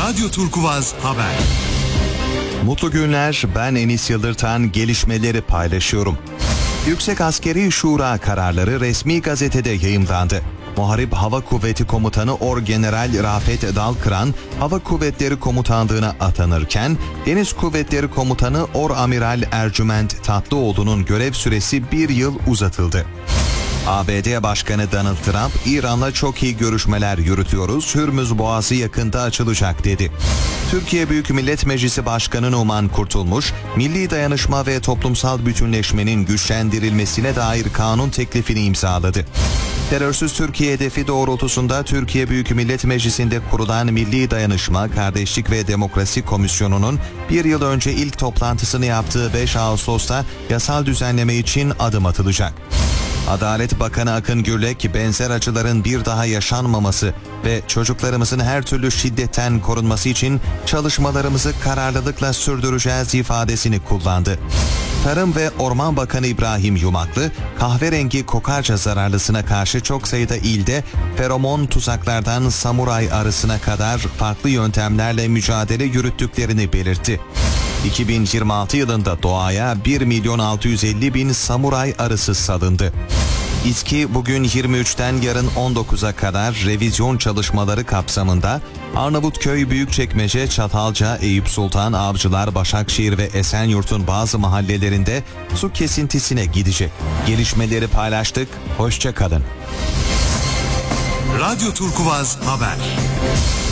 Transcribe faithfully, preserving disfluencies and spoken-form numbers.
Radyo Turkuvaz Haber. Mutlu günler, ben Enis Yıldırtan, gelişmeleri paylaşıyorum. Yüksek Askeri Şura kararları resmi gazetede yayımlandı. Muharip Hava Kuvveti Komutanı Orgeneral Rafet Dalkıran, Hava Kuvvetleri Komutanlığı'na atanırken, Deniz Kuvvetleri Komutanı Oramiral Ercüment Tatlıoğlu'nun görev süresi bir yıl uzatıldı. A B D Başkanı Donald Trump, İran'la çok iyi görüşmeler yürütüyoruz, Hürmüz Boğazı yakında açılacak dedi. Türkiye Büyük Millet Meclisi Başkanı Numan Kurtulmuş, milli dayanışma ve toplumsal bütünleşmenin güçlendirilmesine dair kanun teklifini imzaladı. Terörsüz Türkiye hedefi doğrultusunda Türkiye Büyük Millet Meclisi'nde kurulan Milli Dayanışma, Kardeşlik ve Demokrasi Komisyonu'nun bir yıl önce ilk toplantısını yaptığı beş Ağustos'ta yasal düzenleme için adım atılacak. Adalet Bakanı Akın Gürlek, benzer acıların bir daha yaşanmaması ve çocuklarımızın her türlü şiddetten korunması için çalışmalarımızı kararlılıkla sürdüreceğiz ifadesini kullandı. Tarım ve Orman Bakanı İbrahim Yumaklı, kahverengi kokarca zararlısına karşı çok sayıda ilde feromon tuzaklardan samuray arısına kadar farklı yöntemlerle mücadele yürüttüklerini belirtti. iki bin yirmi altı yılında doğaya bir milyon altı yüz elli bin samuray arısı salındı. İSKİ bugün yirmi üçten yarın on dokuza kadar revizyon çalışmaları kapsamında Arnavutköy, Büyükçekmece, Çatalca, Eyüp Sultan, Avcılar, Başakşehir ve Esenyurt'un bazı mahallelerinde su kesintisine gidecek. Gelişmeleri paylaştık, hoşça kalın. Radyo Turkuvaz Haber.